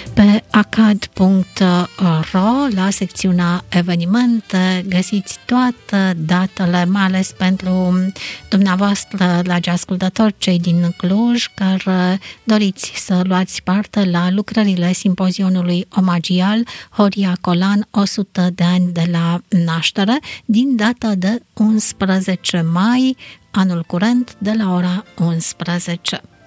Pe acad.ro, la secțiunea evenimente, găsiți toate datele, mai ales pentru dumneavoastră, dragi ascultători, cei din Cluj, care doriți să luați parte la lucrările simpozionului omagial Horia Colan, 100 de ani de la naștere, din data de 11 mai, anul curent, de la ora 11.